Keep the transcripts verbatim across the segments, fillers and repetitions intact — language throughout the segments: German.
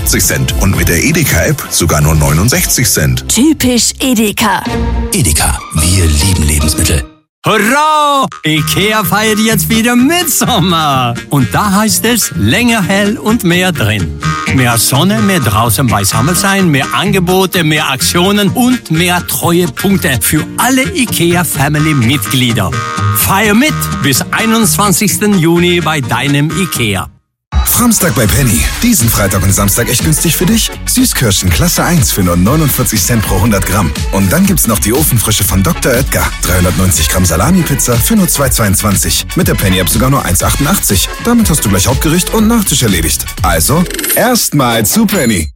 fünfundachtzig Cent und mit der Edeka-App sogar nur neunundsechzig Cent. Typisch Edeka. Edeka, wir lieben Lebensmittel. Hurra! Ikea feiert jetzt wieder Mitsommer. Und da heißt es länger hell und mehr drin. Mehr Sonne, mehr draußen beisammen sein, mehr Angebote, mehr Aktionen und mehr Treuepunkte für alle Ikea-Family-Mitglieder. Feier mit bis einundzwanzigsten Juni bei deinem Ikea. Samstag bei Penny. Diesen Freitag und Samstag echt günstig für dich. Süßkirschen Klasse eins für nur neunundvierzig Cent pro hundert Gramm. Und dann gibt's noch die Ofenfrische von Doktor Oetker. dreihundertneunzig Gramm Salami-Pizza für nur zwei zweiundzwanzig. Mit der Penny-App sogar nur eins achtundachtzig. Damit hast du gleich Hauptgericht und Nachtisch erledigt. Also, erstmal zu Penny.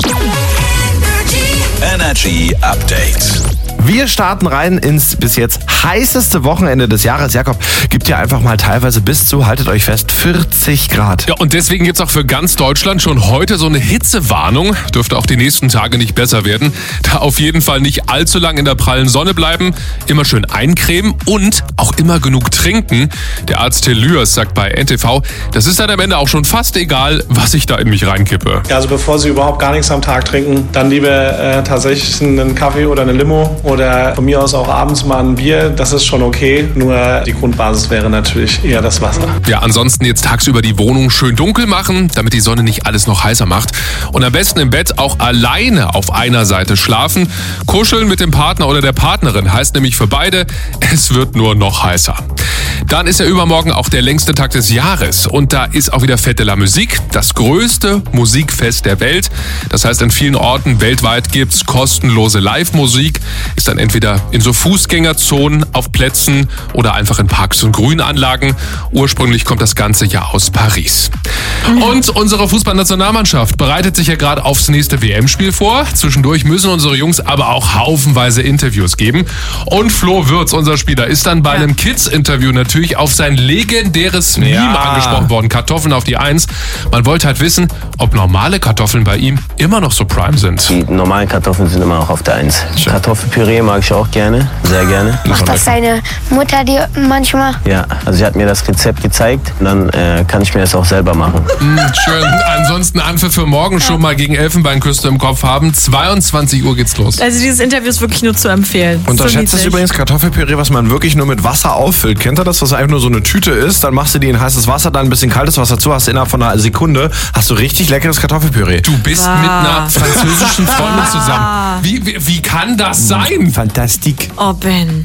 Energy Update. Wir starten rein ins bis jetzt heißeste Wochenende des Jahres. Jakob, gibt ja einfach mal teilweise bis zu, haltet euch fest, vierzig Grad. Ja, und deswegen gibt's auch für ganz Deutschland schon heute so eine Hitzewarnung. Dürfte auch die nächsten Tage nicht besser werden. Da auf jeden Fall nicht allzu lang in der prallen Sonne bleiben, immer schön eincremen und auch immer genug trinken. Der Arzt Till Lührs sagt bei N T V, das ist dann am Ende auch schon fast egal, was ich da in mich reinkippe. Also bevor Sie überhaupt gar nichts am Tag trinken, dann lieber äh, tatsächlich einen Kaffee oder eine Limo. Oder von mir aus auch abends mal ein Bier, das ist schon okay. Nur die Grundbasis wäre natürlich eher das Wasser. Ja, ansonsten jetzt tagsüber die Wohnung schön dunkel machen, damit die Sonne nicht alles noch heißer macht. Und am besten im Bett auch alleine auf einer Seite schlafen. Kuscheln mit dem Partner oder der Partnerin heißt nämlich für beide, es wird nur noch heißer. Dann ist ja übermorgen auch der längste Tag des Jahres. Und da ist auch wieder Fête de la Musique, das größte Musikfest der Welt. Das heißt, an vielen Orten weltweit gibt's kostenlose Live-Musik. Ist dann entweder in so Fußgängerzonen, auf Plätzen oder einfach in Parks und Grünanlagen. Ursprünglich kommt das Ganze ja aus Paris. Und unsere Fußballnationalmannschaft bereitet sich ja gerade aufs nächste W M-Spiel vor. Zwischendurch müssen unsere Jungs aber auch haufenweise Interviews geben. Und Flo Würz, unser Spieler, ist dann bei einem Kids-Interview natürlich auf sein legendäres Meme Ja. angesprochen worden. Kartoffeln auf die Eins. Man wollte halt wissen, ob normale Kartoffeln bei ihm immer noch so prime sind. Die normalen Kartoffeln sind immer noch auf der Eins. Kartoffelpüree mag ich auch gerne, sehr gerne. Macht das deine Mutter dir manchmal? Ja, also sie hat mir das Rezept gezeigt, dann äh, kann ich mir das auch selber machen. Mm, schön. Ansonsten Anpfiff für morgen schon mal gegen Elfenbeinküste im Kopf haben. zweiundzwanzig Uhr geht's los. Also dieses Interview ist wirklich nur zu empfehlen. Unterschätzt so es übrigens Kartoffelpüree, was man wirklich nur mit Wasser auffüllt. Kennt ihr das, was einfach nur so eine Tüte ist? Dann machst du die in heißes Wasser, dann ein bisschen kaltes Wasser zu, hast innerhalb von einer Sekunde, hast du richtig leckeres Kartoffelpüree. Du bist Wow. mit einer französischen Freundin zusammen. Wie, wie, wie kann das sein? Fantastik. Oh, Ben.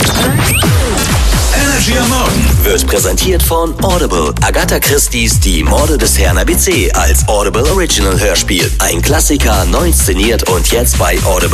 Energy am Morgen wird präsentiert von Audible. Agatha Christie's Die Morde des Herrn A B C als Audible Original Hörspiel. Ein Klassiker, neu inszeniert und jetzt bei Audible.